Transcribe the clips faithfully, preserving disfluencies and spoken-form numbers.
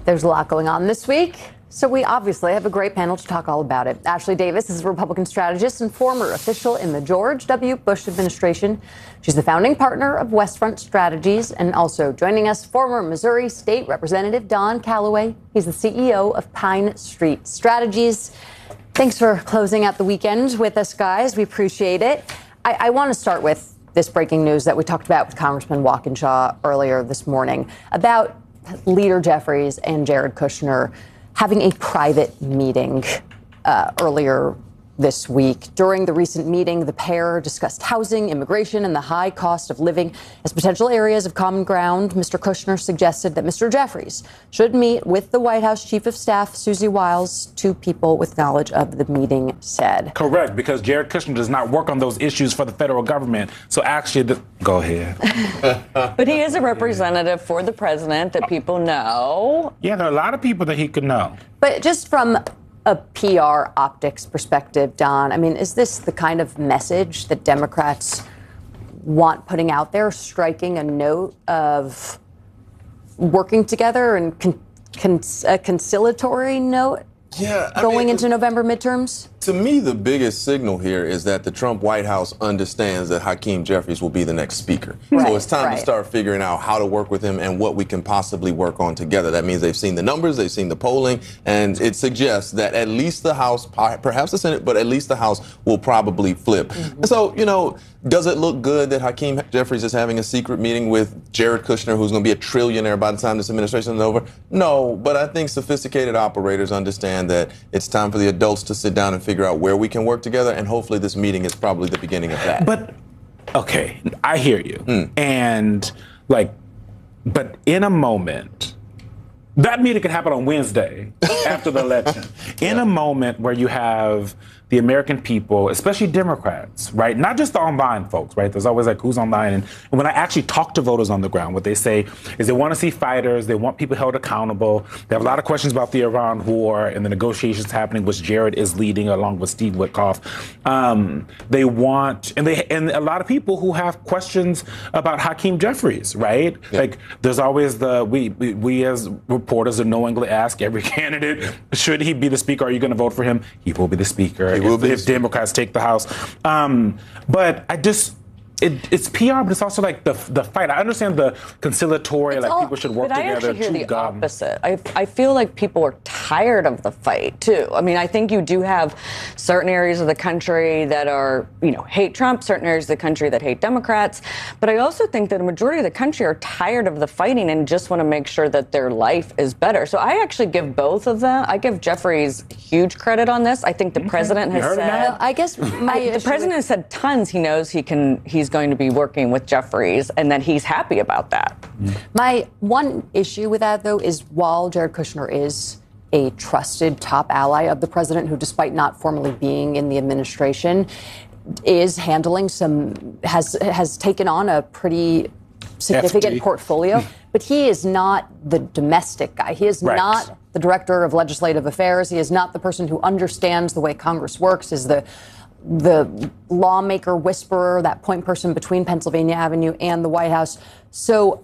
There's a lot going on this week, so we obviously have a great panel to talk all about it. Ashley Davis is a Republican strategist and former official in the George W. Bush administration. She's the founding partner of Westfront Strategies, and also joining us, former Missouri State Representative Don Calloway. He's the C E O of Pine Street Strategies. Thanks for closing out the weekend with us, guys. We appreciate it. I, I want to start with this breaking news that we talked about with Congressman Walkinshaw earlier this morning about Leader Jeffries and Jared Kushner having a private meeting uh, earlier this week. During the recent meeting, the pair discussed housing, immigration, and the high cost of living as potential areas of common ground. Mister Kushner suggested that Mister Jeffries should meet with the White House Chief of Staff, Susie Wiles. Two people with knowledge of the meeting said. Correct, because Jared Kushner does not work on those issues for the federal government. So actually, the, go ahead. But he is a representative for the president that people know. Yeah, there are a lot of people that he could know. But just from a P R optics perspective, Don, I mean, is this the kind of message that Democrats want putting out there, striking a note of working together and con- con- a conciliatory note yeah, I going mean, into November midterms? To me, the biggest signal here is that the Trump White House understands that Hakeem Jeffries will be the next speaker. Right, so it's time right. to start figuring out how to work with him and what we can possibly work on together. That means they've seen the numbers, they've seen the polling, and it suggests that at least the House, perhaps the Senate, but at least the House will probably flip. Mm-hmm. And so, you know, does it look good that Hakeem Jeffries is having a secret meeting with Jared Kushner, who's going to be a trillionaire by the time this administration is over? No, but I think sophisticated operators understand that it's time for the adults to sit down and figure out where we can work together, and hopefully this meeting is probably the beginning of that. But, okay, I hear you. Mm. And, like, but in a moment, that meeting could happen on Wednesday after the election. In yeah. a moment where you have the American people, especially Democrats, right? Not just the online folks, right? There's always like who's online. And, and when I actually talk to voters on the ground, what they say is they want to see fighters. They want people held accountable. They have a lot of questions about the Iran war and the negotiations happening, which Jared is leading along with Steve Witkoff. Um, they want, and they, and a lot of people who have questions about Hakeem Jeffries, right? Yeah. Like there's always the, we, we, we as reporters are knowingly ask every candidate, should he be the speaker? Are you going to vote for him? He will be the speaker. If, if Democrats take the House. Um, but I just, it, it's P R, but it's also like the the fight. I understand the conciliatory, It's like all, people should work but together. I actually hear the God. opposite. I, I feel like people are tired of the fight, too. I mean, I think you do have certain areas of the country that are, you know, hate Trump, certain areas of the country that hate Democrats. But I also think that a majority of the country are tired of the fighting and just want to make sure that their life is better. So I actually give both of them. I give Jeffries huge credit on this. I think the Okay. president has said. Well, I guess my I, the president has said tons. He knows he can. He's going to be working with Jeffries, and that he's happy about that. My one issue with that, though, is while Jared Kushner is a trusted top ally of the president, who, despite not formally being in the administration, is handling some, has has taken on a pretty significant F D. portfolio, but he is not the domestic guy. He is Right. not the director of legislative affairs. He is not the person who understands the way Congress works, is the the lawmaker whisperer, that point person between Pennsylvania Avenue and the White House. So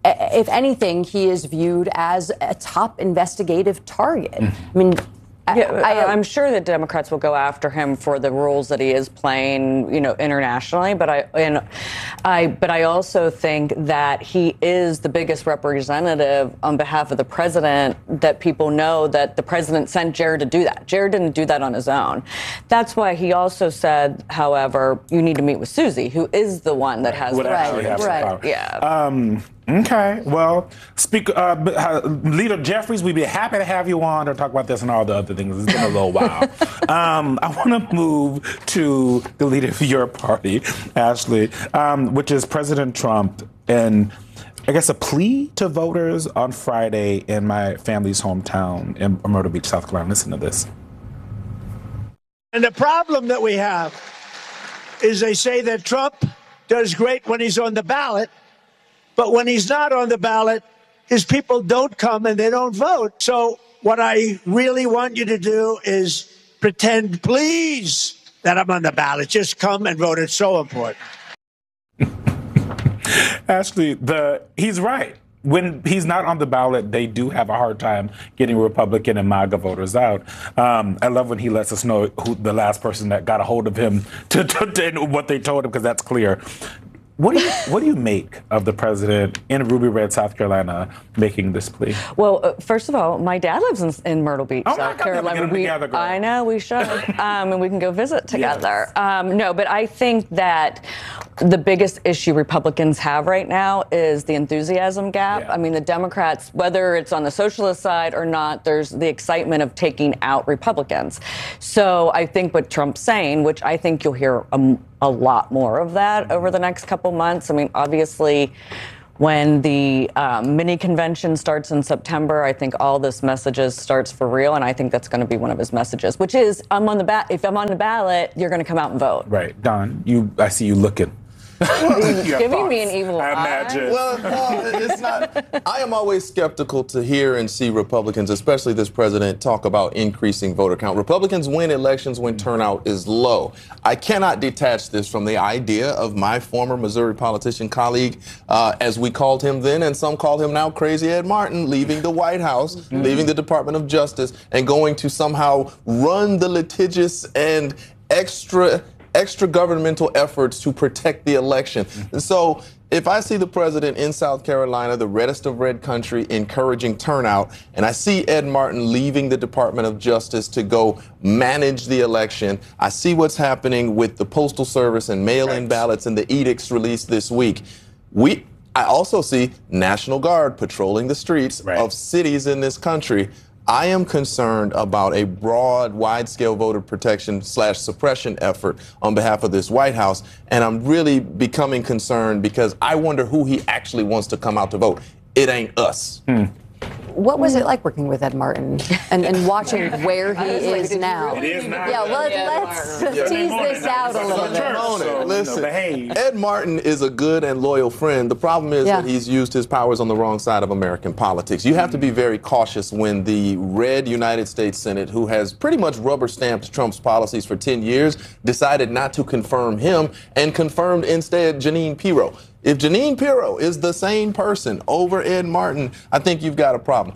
if anything, he is viewed as a top investigative target. Mm-hmm. I mean, Yeah, I, I, I'm sure that Democrats will go after him for the roles that he is playing, you know, internationally. But I, and I, but I also think that he is the biggest representative on behalf of the president. That people know that the president sent Jared to do that. Jared didn't do that on his own. That's why he also said, however, you need to meet with Susie, who is the one that has Would the actually Right, have some right. power. Yeah. Um, okay. Well, speak, uh, b- uh, Leader Jeffries, we'd be happy to have you on to talk about this and all the other things. It's been a little while. um, I want to move to the leader of your party, Ashley, um, which is President Trump, and I guess a plea to voters on Friday in my family's hometown in Myrtle Beach, South Carolina. Listen to this. And the problem that we have is they say that Trump does great when he's on the ballot, but when he's not on the ballot, his people don't come and they don't vote. So what I really want you to do is pretend, please, that I'm on the ballot. Just come and vote. It's so important. Ashley, the he's right. when he's not on the ballot, they do have a hard time getting Republican and MAGA voters out. Um, I love when he lets us know who the last person that got a hold of him to, to, to what they told him, because that's clear. What do you what do you make of the president in Ruby Red, South Carolina, making this plea? Well, uh, first of all, my dad lives in, in Myrtle Beach, oh South God, Carolina. we, together, I know we should, um, and we can go visit together. Yes. Um, no, but I think that the biggest issue Republicans have right now is the enthusiasm gap. Yeah. I mean, the Democrats, whether it's on the socialist side or not, there's the excitement of taking out Republicans. So I think what Trump's saying, which I think you'll hear a, a lot more of that over the next couple months. I mean, obviously, when the um, mini convention starts in September, I think all this messages starts for real, and I think that's going to be one of his messages, which is, I'm on the ba- if I'm on the ballot, you're going to come out and vote. Right, Don. You, I see you looking. Giving thoughts. Me an evil I eye. imagine. Well, no, it's not. I am always skeptical to hear and see Republicans, especially this president, talk about increasing voter count. Republicans win elections when turnout is low. I cannot detach this from the idea of my former Missouri politician colleague, uh, as we called him then, and some call him now, Crazy Ed Martin, leaving the White House, mm-hmm. leaving the Department of Justice, and going to somehow run the litigious and extra extra governmental efforts to protect the election. And so if I see the president in South Carolina, the reddest of red country, encouraging turnout, and I see Ed Martin leaving the Department of Justice to go manage the election, I see what's happening with the Postal Service and mail-in right. ballots and the edicts released this week. We, I also see National Guard patrolling the streets right. of cities in this country. I am concerned about a broad, wide-scale voter protection slash suppression effort on behalf of this White House, and I'm really becoming concerned because I wonder who he actually wants to come out to vote. It ain't us. Hmm. What was it like working with Ed Martin and, and watching where he is like, now? It is now. Yeah, well, let's yeah. tease this out a little bit. So, Listen, Ed Martin is a good and loyal friend. The problem is yeah. that he's used his powers on the wrong side of American politics. You have to be very cautious when the red United States Senate, who has pretty much rubber-stamped Trump's policies for ten years, decided not to confirm him and confirmed instead Jeanine Pirro. If Jeanine Pirro is the same person over Ed Martin, I think you've got a problem.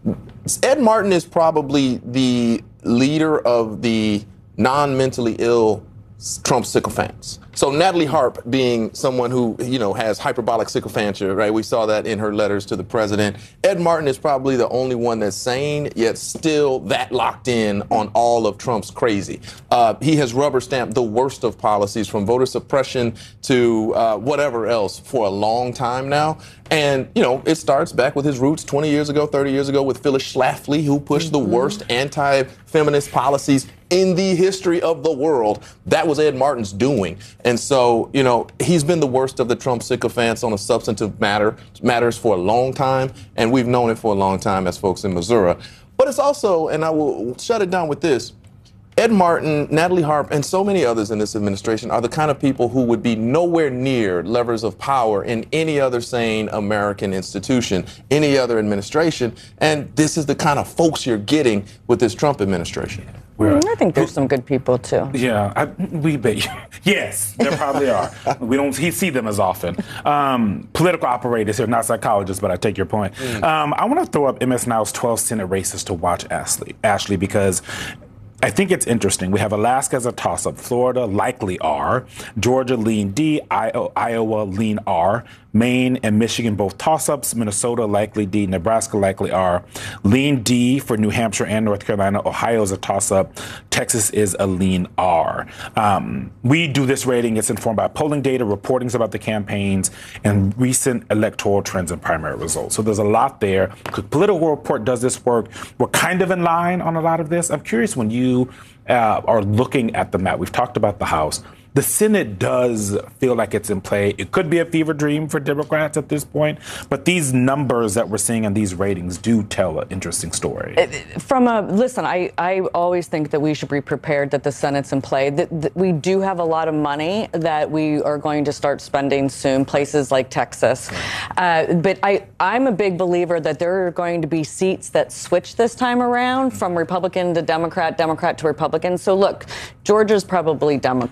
Ed Martin is probably the leader of the non-mentally ill Trump sycophants. So Natalie Harp being someone who, you know, has hyperbolic sycophantia, right? We saw that in her letters to the president. Ed Martin is probably the only one that's sane, yet still that locked in on all of Trump's crazy. Uh, he has rubber stamped the worst of policies, from voter suppression to uh, whatever else, for a long time now. And, you know, it starts back with his roots twenty years ago, thirty years ago with Phyllis Schlafly, who pushed mm-hmm. the worst anti-feminist policies in the history of the world. That was Ed Martin's doing. And so, you know, he's been the worst of the Trump sycophants on a substantive matter matters for a long time, and we've known it for a long time as folks in Missouri. But it's also, and I will shut it down with this, Ed Martin, Natalie Harp, and so many others in this administration are the kind of people who would be nowhere near levers of power in any other sane American institution, any other administration. And this is the kind of folks you're getting with this Trump administration. We're, I think there's some good people, too. Yeah, I, we bet. Yes, there probably are. We don't see them as often. Um, political operators here, not psychologists, but I take your point. Mm. Um, I want to throw up M S Now's twelve Senate races to watch, Ashley, Ashley, because I think it's interesting. We have Alaska as a toss-up. Florida likely R. Georgia lean D. Iowa lean R. Maine and Michigan both toss-ups. Minnesota likely D. Nebraska likely R. Lean D for New Hampshire and North Carolina. Ohio is a toss-up. Texas is a lean R. Um, we do this rating. It's informed by polling data, reportings about the campaigns, and recent electoral trends and primary results. So there's a lot there. Political Report does this work. We're kind of in line on a lot of this. I'm curious, when you uh, are looking at the map, we've talked about the House. The Senate does feel like it's in play. It could be a fever dream for Democrats at this point, but these numbers that we're seeing and these ratings do tell an interesting story. From a, listen, I, I always think that we should be prepared that the Senate's in play. That, that we do have a lot of money that we are going to start spending soon, places like Texas. Uh, but I, I'm a big believer that there are going to be seats that switch this time around from Republican to Democrat, Democrat to Republican. So look, Georgia's probably Democrat. North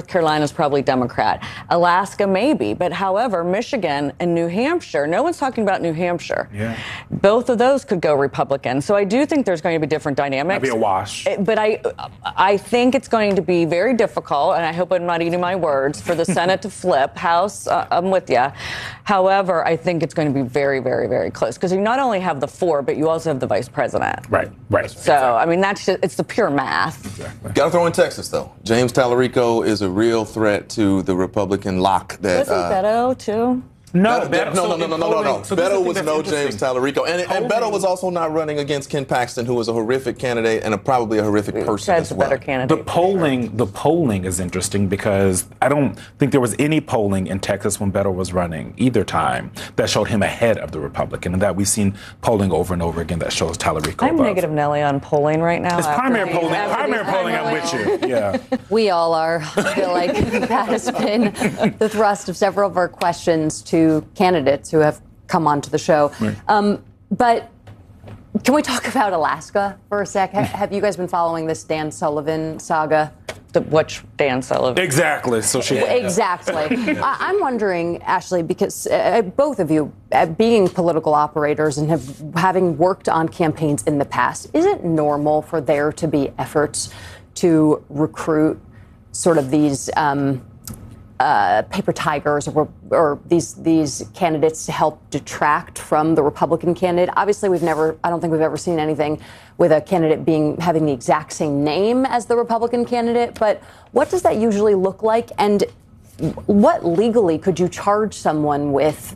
North Carolina is probably Democrat. Alaska, maybe. But however, Michigan and New Hampshire, no one's talking about New Hampshire. Yeah. Both of those could go Republican. So I do think there's going to be different dynamics. That'd be a wash. But I, I think it's going to be very difficult, and I hope I'm not eating my words, for the Senate to flip. House, uh, I'm with you. However, I think it's going to be very, very, very close because you not only have the four, but you also have the vice president. Right, right. So, exactly. I mean, that's just, it's the pure math. Exactly. Got to throw in Texas, though. James Tallarico is a real threat to the Republican lock. That Wasn't uh, Beto, too? No, Beto, Beto, no, so no, no, no, no, no, no. so this is Beto the was thing no that's James interesting. Tallarico. And, and Beto was also not running against Ken Paxton, who was a horrific candidate and a, probably a horrific person Ted's as a well. better candidate. The polling, the polling is interesting because I don't think there was any polling in Texas when Beto was running either time that showed him ahead of the Republican, and that we've seen polling over and over again that shows Tallarico I'm above. negative Nelly on polling right now. It's after primary these- polling. after Primary these polling, I'm with you. Yeah. We all are. I feel like that has been the thrust of several of our questions to candidates who have come onto the show. Right. Um, but can we talk about Alaska for a sec? Ha- have you guys been following this Dan Sullivan saga? The, which Dan Sullivan? Exactly. So she. Exactly. I- I'm wondering, Ashley, because uh, both of you, uh, being political operators and have having worked on campaigns in the past, is it normal for there to be efforts to recruit sort of these um, uh, paper tigers or, or these these candidates to help detract from the Republican candidate? Obviously, we've never, I don't think we've ever seen anything with a candidate being having the exact same name as the Republican candidate. But what does that usually look like? And what legally could you charge someone with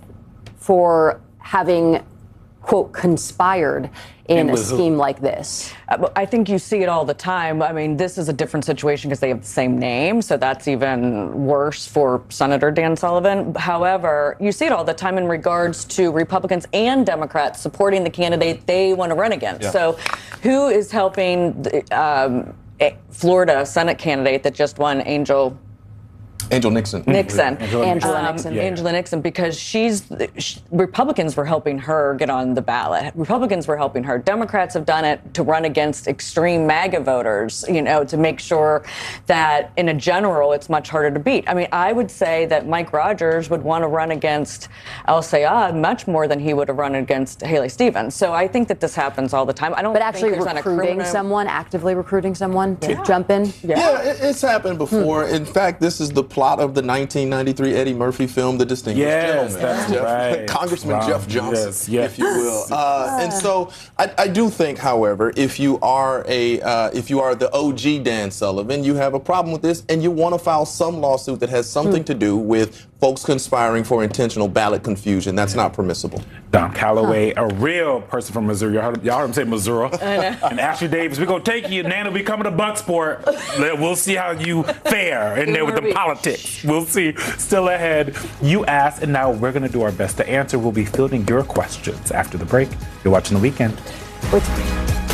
for having, quote, conspired in a scheme like this? Uh, I think you see it all the time. I mean, this is a different situation because they have the same name, so that's even worse for Senator Dan Sullivan. However, you see it all the time in regards to Republicans and Democrats supporting the candidate they want to run against. Yeah. So who is helping the, um, Florida Senate candidate that just won, Angel Angel Nixon. Nixon. Angela Um, Nixon. Yeah. Angela Nixon, because she's, she, Republicans were helping her get on the ballot. Republicans were helping her. Democrats have done it to run against extreme MAGA voters, you know, to make sure that in a general it's much harder to beat. I mean, I would say that Mike Rogers would want to run against El Sayed much more than he would have run against Haley Stevens. So I think that this happens all the time. I don't But think actually there's not a recruiting criminal- someone, actively recruiting someone to jump in? Yeah, it, it's happened before. In fact, this is the plot of the nineteen ninety-three Eddie Murphy film, The Distinguished Yes, Gentleman. that's Jeff- right. Congressman Wow. Jeff Johnson, Yes, yes. if you will. Uh, and so I, I do think, however, if you are a uh, if you are the O G Dan Sullivan, you have a problem with this, and you want to file some lawsuit that has something to do with folks conspiring for intentional ballot confusion. That's not permissible. Don Calloway, a real person from Missouri. Y'all heard, y'all heard him say Missouri. And Ashley Davis, we're going to take you. Nana will be coming to Bucksport. We'll see how you fare in there with the politics. We'll see. Still ahead. You asked, and now we're going to do our best to answer. We'll be fielding your questions after the break. You're watching The Weekend with